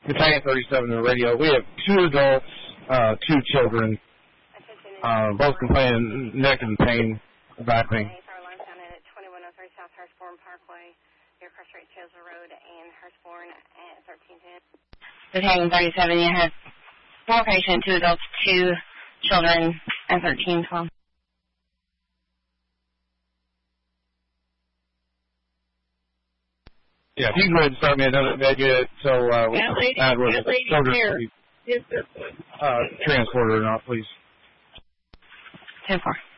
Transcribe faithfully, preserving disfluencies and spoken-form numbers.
Battalion thirty-seven on the radio. We have two adults, uh, two children, uh, both complaining neck and pain, back pain. twenty-one oh three South Hurstbourne Parkway, near Cross Street, Chisler Road, and Hurstbourne at thirteen ten. Battalion thirty-seven, you have four patients, two adults, two children, and thirteen twelve. Yeah, if you can go ahead and start me another idea, so uh, we that lady, add what that lady children here. to be uh, transported or not, please. ten four.